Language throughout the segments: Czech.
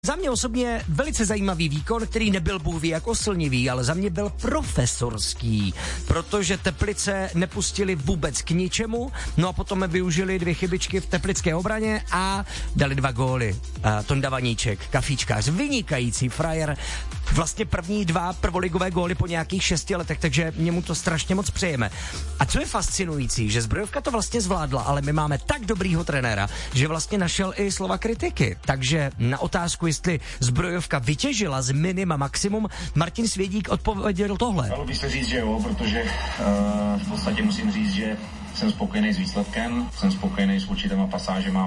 Za mě osobně velice zajímavý výkon, který nebyl bůh ví jak oslnivý, ale za mě byl profesorský, protože Teplice nepustili vůbec k ničemu, no a potom využili 2 chybičky v teplické obraně a dali 2 góly. Tonda Vaníček, kafíčkář, vynikající frajer, vlastně první 2 prvoligové góly po nějakých 6 letech, takže němu to strašně moc přejeme. A co je fascinující, že Zbrojovka to vlastně zvládla, ale my máme tak dobrýho trenéra, že vlastně našel i slova kritiky. Takže na otázku, jestli Zbrojovka vytěžila z minima maximum, Martin Svědík odpověděl tohle. Dalo by se říct, že jo, protože v podstatě musím říct, že jsem spokojený s výsledkem, jsem spokojený s určitýma pasážema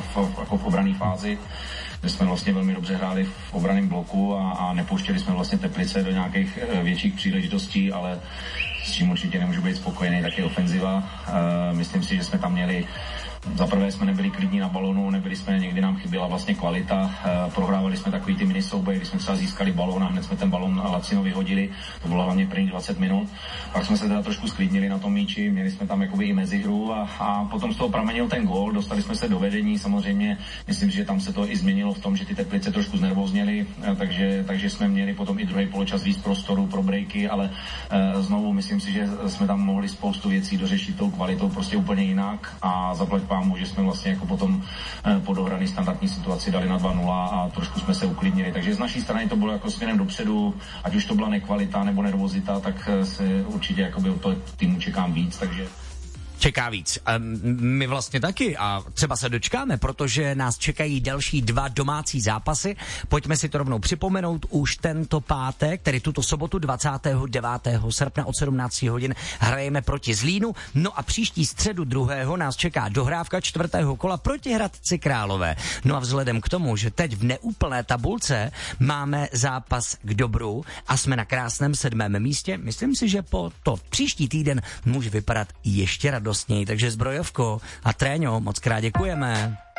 v obranné fázi, kde jsme vlastně velmi dobře hráli v obranném bloku a nepouštěli jsme vlastně Teplice do nějakých větších příležitostí, ale s čím určitě nemůžu být spokojený, tak je ofenziva. Myslím si, že jsme tam měli, za prvé jsme nebyli klidní na balonu, někdy nám chyběla vlastně kvalita, prohrávali jsme takový ty minisouboje, kdy jsme třeba získali balón a hned jsme ten balón Lacino vyhodili, to bylo hlavně první 20 minut, pak jsme se teda trošku sklidnili na tom míči, měli jsme tam jakoby i mezihru a potom z toho pramenil ten gól, dostali jsme se do vedení, samozřejmě myslím, že tam se to i změnilo v tom, že ty Teplice trošku znervózněly, takže jsme měli potom i druhý poločas víc prostoru pro breaky, ale znovu myslím si, že jsme tam mohli spoustu věcí dořešit tou kvalitou prostě úplně jinak a zaplať pámu, že jsme vlastně jako potom po dohraný standardní situaci dali na 2-0 a trošku jsme se uklidnili. Takže z naší strany to bylo jako směrem dopředu, ať už to byla nekvalita nebo nervozita, tak se určitě jakoby od toho týmu čekám víc, takže čeká víc. My vlastně taky a třeba se dočkáme, protože nás čekají další 2 domácí zápasy. Pojďme si to rovnou připomenout. Už tento pátek, tedy tuto sobotu 29. srpna od 17 hodin hrajeme proti Zlínu. No a příští středu 2. nás čeká dohrávka 4. kola proti Hradci Králové. No a vzhledem k tomu, že teď v neúplné tabulce máme zápas k dobru a jsme na krásném 7. místě, myslím si, že po to příští týden může vypadat ještě radost. Takže Zbrojovko a Tréňo, moc krát děkujeme.